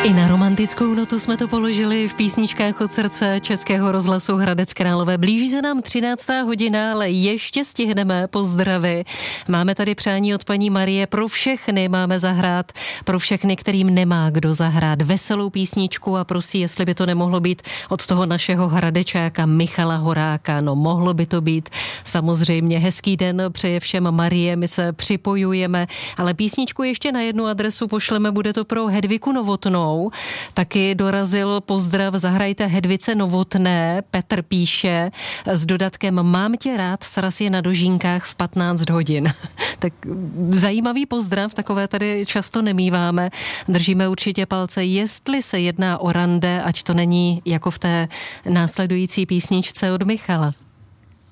I na romantickou notu jsme to položili v písničkách od srdce Českého rozhlasu Hradec Králové. Blíží se nám 13. hodina, ale ještě stihneme pozdravy. Máme tady přání od paní Marie. Pro všechny máme zahrát, pro všechny, kterým nemá kdo zahrát, veselou písničku a prosí, jestli by to nemohlo být od toho našeho hradečáka Michala Horáka. No, mohlo by to být. Samozřejmě hezký den přeje všem Marie, my se připojujeme, ale písničku ještě na jednu adresu pošleme, bude to pro Hedviku Novotnou. Taky dorazil pozdrav, zahrajte Hedvice Novotné, Petr píše s dodatkem mám tě rád, sraz je na Dožínkách v 15 hodin. Tak zajímavý pozdrav, takové tady často nemíváme. Držíme určitě palce, jestli se jedná o rande, ať to není jako v té následující písničce od Michala.